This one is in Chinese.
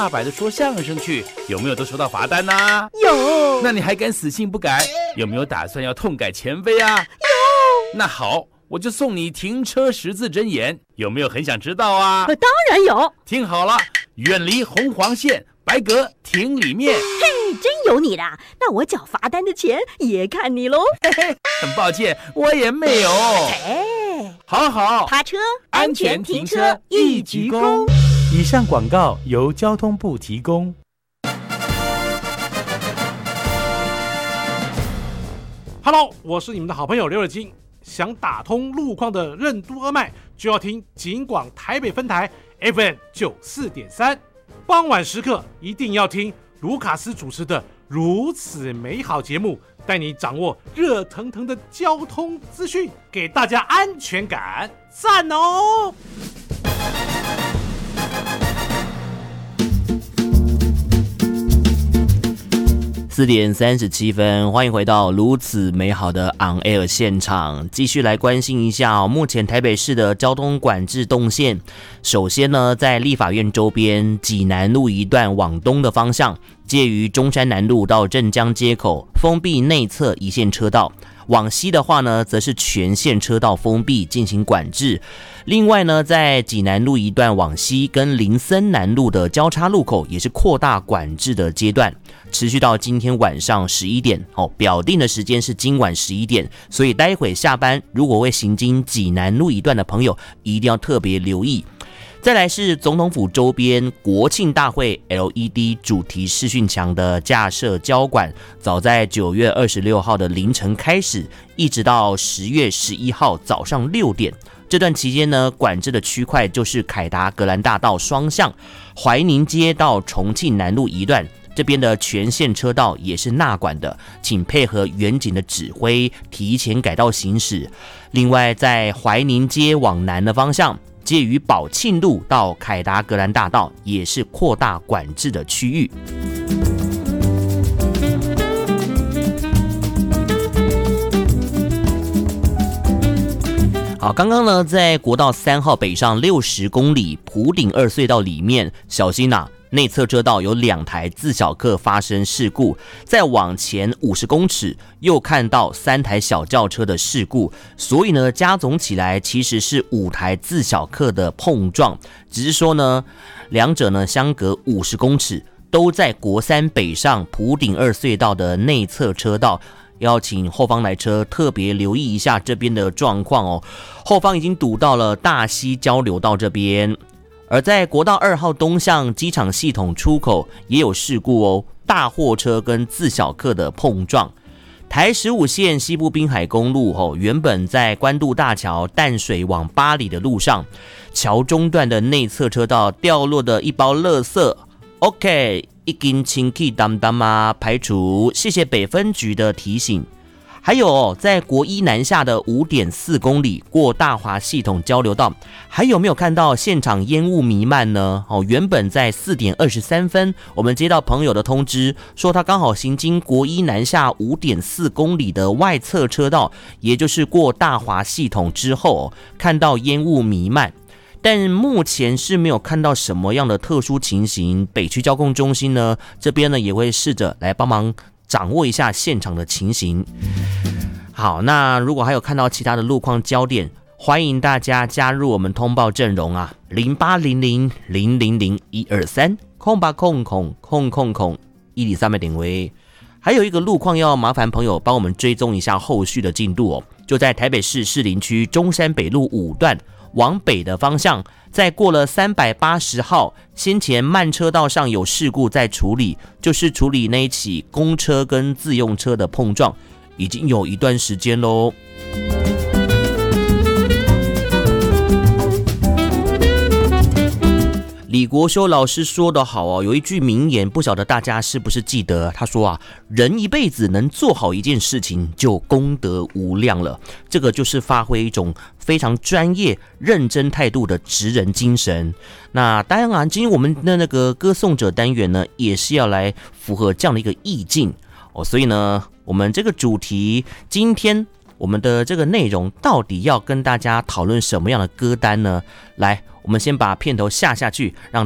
大摆的说相声去，有没有都收到罚单啊？ 有。 那你还敢死性不改？有没有打算要痛改前非啊？有。那好，我就送你停车10字真言，有没有很想知道啊？ 当然有。 听好了，远离红黄线，白格停里面。 嘿，真有你的，那我缴罚单的钱也看你喽。 嘿嘿，很抱歉，我也没有。 哎， 好， 趴车安全停车一鞠躬。 以上广告由交通部提供。 Hello， 我是你们的好朋友刘尔金。想打通路况的任督二脉，就要听警广台北分台 FM 94.3。傍晚时刻一定要听卢卡斯主持的《如此美好》节目，带你掌握热腾腾的交通资讯，给大家安全感，赞哦 ！4点37分，欢迎回到如此美好的 On Air 现场，继续来关心一下目前台北市的交通管制动线。首先呢，在立法院周边济南路一段往东的方向，介于中山南路到镇江街口封闭内侧一线车道。往西的话呢，则是全线车道封闭进行管制。另外呢，在济南路一段往西跟林森南路的交叉路口也是扩大管制的阶段，持续到今天晚上11点。表定的时间是今晚11点，所以待会下班如果会行经济南路一段的朋友，一定要特别留意。再来是总统府周边国庆大会 LED 主题视讯墙的架设交管，早在9月26号的凌晨开始，一直到10月11号早上6点。这段期间呢，管制的区块就是凯达格兰大道双向、怀宁街到重庆南路一段，这边的全线车道也是纳管的，请配合远景的指挥，提前改道行驶。另外，在怀宁街往南的方向，介于宝庆路到凯达格兰大道也是扩大管制的区域。好，刚刚呢，在国道3号北上60公里埔顶2隧道里面，小心啊！内侧车道有2台自小客发生事故，再往前50公尺又看到3台小轿车的事故，所以呢，加总起来其实是5台自小客的碰撞，只是说呢，两者呢相隔50公尺，都在国3北上埔顶2隧道的内侧车道。要请后方来车特别留意一下这边的状况哦，后方已经堵到了大溪交流道这边。而在国道2号东向机场系统出口也有事故哦，大货车跟自小客的碰撞。台15线西部滨海公路原本在关渡大桥淡水往八里的路上，桥中段的内侧车道掉落的一包垃圾 ，OK， 已经清气淡淡啊，排除。谢谢北分局的提醒。还有在国一南下的 5.4 公里过大华系统交流道，还有没有看到现场烟雾弥漫呢？原本在4点23分，我们接到朋友的通知，说他刚好行经国一南下 5.4 公里的外侧车道，也就是过大华系统之后，看到烟雾弥漫。但目前是没有看到什么样的特殊情形，北区交控中心呢这边呢也会试着来帮忙掌握一下现场的情形。好，那如果还有看到其他的路况焦点，欢迎大家加入我们通报阵容啊，0800000123空吧空103点位。还有一个路况要麻烦朋友帮我们追踪一下后续的进度哦，就在台北市士林区中山北路5段往北的方向，在过了380号，先前慢车道上有事故在处理，就是处理那一起公车跟自用车的碰撞，已经有一段时间咯。李国修老师说得好哦，有一句名言，不晓得大家是不是记得？他说啊，人一辈子能做好一件事情，就功德无量了。这个就是发挥一种非常专业、认真态度的职人精神。那当然，今天我们的那个歌颂者单元呢，也是要来符合这样的一个意境哦。所以呢，我们这个主题，今天我们的这个内容到底要跟大家讨论什么样的歌单呢？来，我们先把片头下去，让